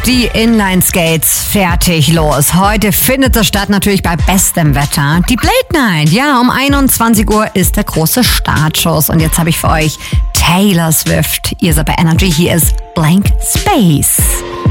die Inline-Skates fertig los. Heute findet es statt, natürlich bei bestem Wetter. Die Blade Night, ja, um 21 Uhr ist der große Startschuss. Und jetzt habe ich für euch Taylor Swift. Ihr seid bei Energy, hier ist Blank Space.